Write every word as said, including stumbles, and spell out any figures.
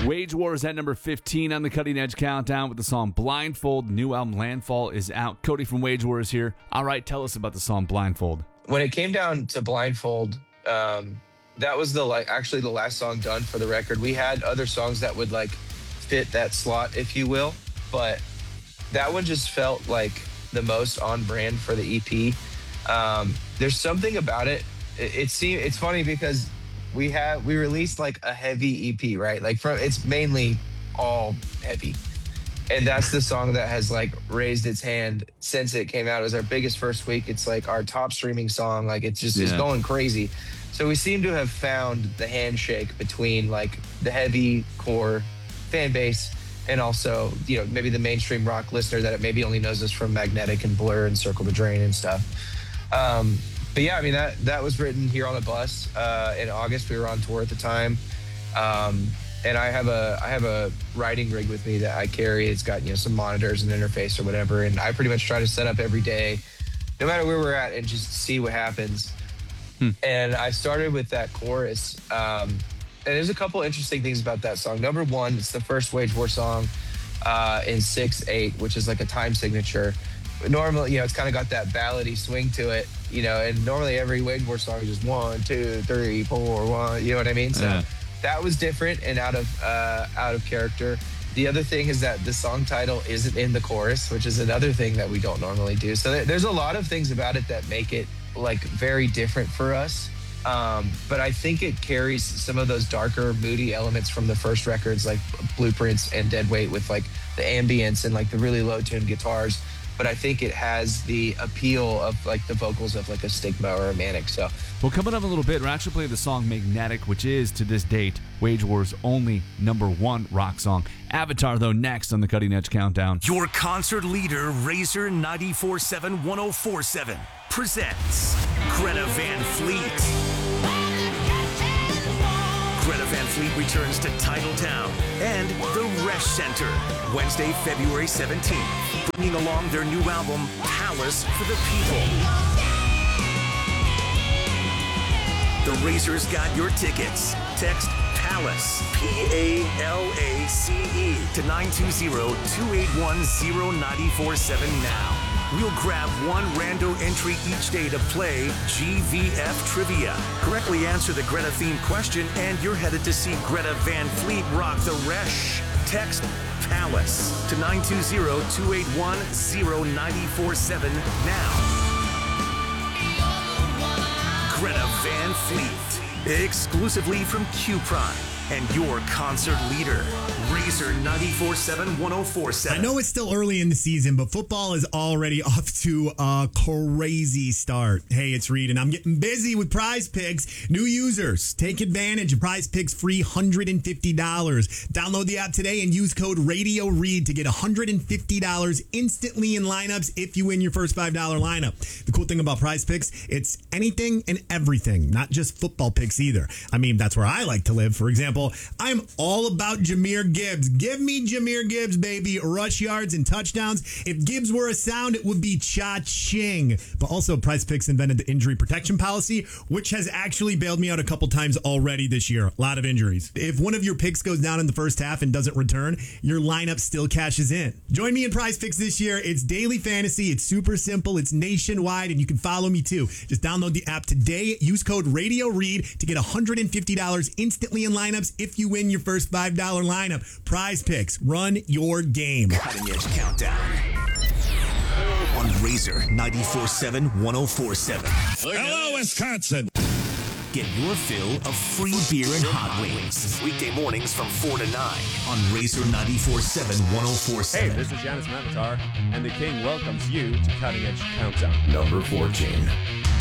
Wage War is at number fifteen on the Cutting Edge Countdown with the song Blindfold. New album Landfall is out. Cody from Wage War is here. All right, tell us about the song Blindfold. When it came down to Blindfold, um, that was the like actually the last song done for the record. We had other songs that would like fit that slot, if you will, but that one just felt like the most on brand for the E P. Um, there's something about it. It, it seemed it's funny because we have we released like a heavy E P, right? Like from it's mainly all heavy, and that's the song that has like raised its hand since it came out. It was our biggest first week. It's like our top streaming song. Like it's just yeah. it's going crazy. So we seem to have found the handshake between like the heavy core fan base and also, you know, maybe the mainstream rock listener that maybe only knows us from Magnetic and Blur and Circle the Drain and stuff. Um, But yeah, I mean, that that was written here on a bus uh, in August. We were on tour at the time. Um, and I have a I have a writing rig with me that I carry. It's got, you know, some monitors and interface or whatever. And I pretty much try to set up every day, no matter where we're at, and just see what happens. Hmm. And I started with that chorus. Um, and there's a couple interesting things about that song. Number one, it's the first Wage War song uh, in six eight, which is like a time signature. Normally, you know, it's kind of got that ballady swing to it, you know, and normally every Wage War song is just one, two, three, four, one, you know what I mean? So yeah. that was different and out of uh, out of character. The other thing is that the song title isn't in the chorus, which is another thing that we don't normally do. So there's a lot of things about it that make it like very different for us. Um, but I think it carries some of those darker, moody elements from the first records, like Blueprints and Dead Weight, with like the ambience and like the really low tuned guitars. But I think it has the appeal of like the vocals of like a Stigma or a Manic. So, well, coming up in a little bit, we're actually playing the song Magnetic, which is to this date Wage War's only number one rock song. Avatar, though, next on the Cutting Edge Countdown. Your concert leader, Razor ninety-four seven one oh four seven, presents Greta Van Fleet. Greta Van Fleet returns to Titletown and the Resch Center Wednesday, February seventeenth, bringing along their new album, Palace for the People. The Razors got your tickets. Text PALACE, P A L A C E, to nine two zero, two eight one, zero nine four seven now. We'll grab one rando entry each day to play G V F Trivia. Correctly answer the Greta-themed question, and you're headed to see Greta Van Fleet rock the Resch. Text PALACE to nine two zero, two eight one, zero nine four seven now. Greta Van Fleet, exclusively from Q Prime. And your concert leader, Razor ninety-four seven one oh four seven. I know it's still early in the season, but football is already off to a crazy start. Hey, it's Reed, and I'm getting busy with Prize Picks. New users, take advantage of Prize Picks' free one hundred fifty dollars. Download the app today and use code RADIOREAD to get one hundred fifty dollars instantly in lineups if you win your first five dollars lineup. The cool thing about Prize Picks, it's anything and everything, not just football picks either. I mean, that's where I like to live. For example, I'm all about Jahmyr Gibbs. Give me Jahmyr Gibbs, baby. Rush yards and touchdowns. If Gibbs were a sound, it would be cha-ching. But also, Prize Picks invented the injury protection policy, which has actually bailed me out a couple times already this year. A lot of injuries. If one of your picks goes down in the first half and doesn't return, your lineup still cashes in. Join me in Prize Picks this year. It's daily fantasy. It's super simple. It's nationwide, and you can follow me too. Just download the app today. Use code RADIOREAD to get one hundred fifty dollars instantly in lineups if you win your first five dollars lineup. Prize Picks. Run your game. Cutting Edge Countdown on Razor ninety-four seven one oh four seven. Hello, Wisconsin. Get your fill of free beer and hot wings. Weekday mornings from four to nine on Razor ninety-four seven one oh four seven. Hey, this is Giannis Matatar, and the King welcomes you to Cutting Edge Countdown. Number fourteen.